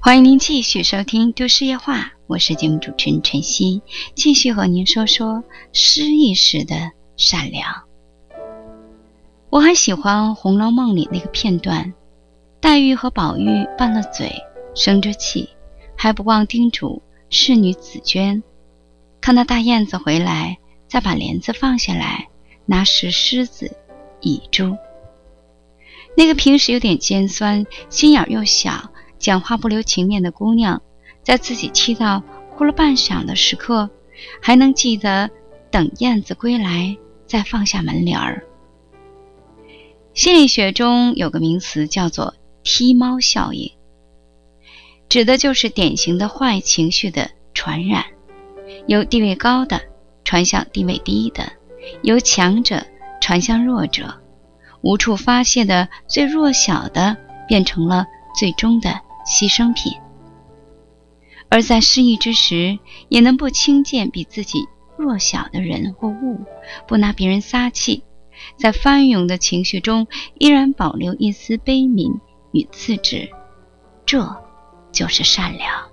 欢迎您继续收听都市夜话，我是节目主持人晨曦，继续和您说说失意时的善良。我很喜欢《红楼梦》里那个片段，黛玉和宝玉拌了嘴，生着气，还不忘叮嘱侍女紫娟，看到大燕子回来，再把帘子放下来，拿石狮子倚住。那个平时有点尖酸，心眼又小，讲话不留情面的姑娘，在自己气到哭了半晌的时刻，还能记得等燕子归来再放下门帘儿。心理学中有个名词叫做踢猫效应，指的就是典型的坏情绪的传染，由地位高的传向地位低的，由强者传向弱者，无处发泄的最弱小的变成了最终的牺牲品。而在失意之时，也能不轻贱比自己弱小的人或物，不拿别人撒气，在翻涌的情绪中依然保留一丝悲悯与自制，这就是善良。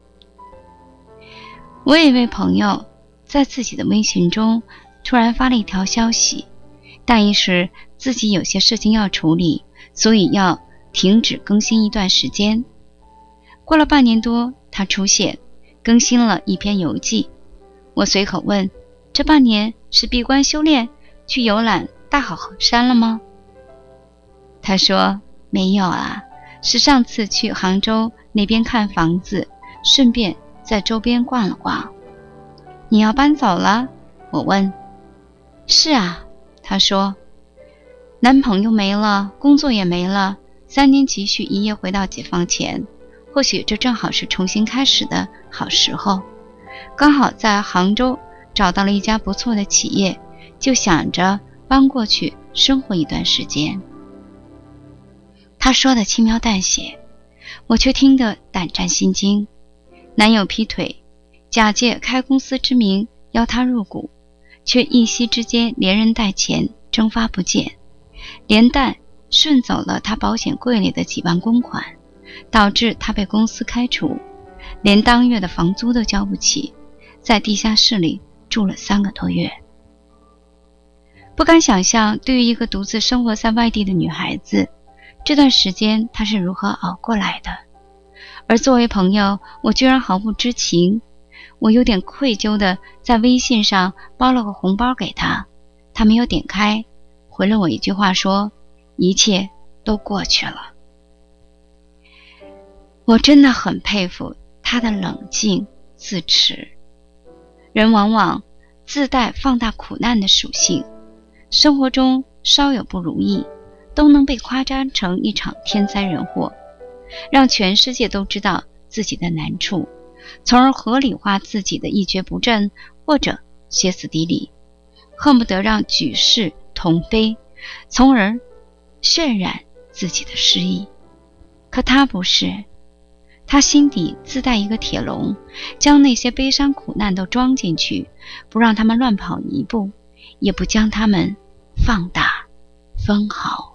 我有一位朋友在自己的微信中突然发了一条消息，大意是自己有些事情要处理，所以要停止更新一段时间。过了半年多，他出现，更新了一篇游记。我随口问，这半年是闭关修炼，去游览大好河山了吗？他说没有啊，是上次去杭州那边看房子，顺便在周边逛了逛。你要搬走了？我问。是啊，他说，男朋友没了，工作也没了，3年积蓄一夜回到解放前，或许这正好是重新开始的好时候。刚好在杭州找到了一家不错的企业，就想着搬过去生活一段时间。他说的轻描淡写，我却听得胆战心惊。男友劈腿，假借开公司之名邀他入股，却一夕之间连人带钱蒸发不见，连带顺走了他保险柜里的几万公款，导致他被公司开除，连当月的房租都交不起，在地下室里住了3个多月。不敢想象，对于一个独自生活在外地的女孩子，这段时间她是如何熬过来的。而作为朋友，我居然毫不知情。我有点愧疚地在微信上包了个红包给她，她没有点开，回了我一句话说，一切都过去了。我真的很佩服她的冷静自持。人往往自带放大苦难的属性，生活中稍有不如意，都能被夸张成一场天灾人祸，让全世界都知道自己的难处，从而合理化自己的一蹶不振或者歇斯底里，恨不得让举世同悲，从而渲染自己的失意。可他不是，他心底自带一个铁笼，将那些悲伤苦难都装进去，不让他们乱跑一步，也不将他们放大分毫。